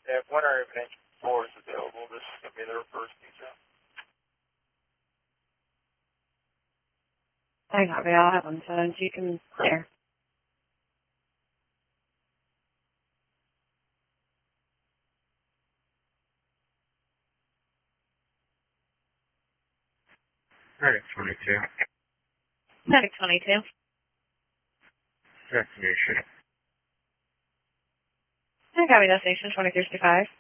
If winter evening 4 is available, this is going to be their first detail. I copy. I'll have them so you can clear. Medic 22. Medic 22. Destination. I copy. Destination 2365.